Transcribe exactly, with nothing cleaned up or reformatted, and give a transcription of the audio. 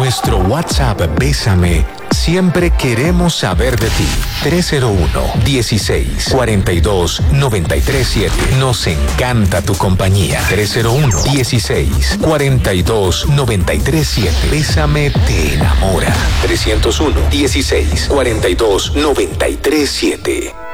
nuestro WhatsApp Bésame, siempre queremos saber de ti. tres cero uno, dieciséis, cuarenta y dos, noventa y tres siete. Nos encanta tu compañía. tres cero uno, dieciséis, cuarenta y dos, noventa y tres siete. Bésame te enamora. trescientos uno, dieciséis, cuarenta y dos, noventa y tres siete.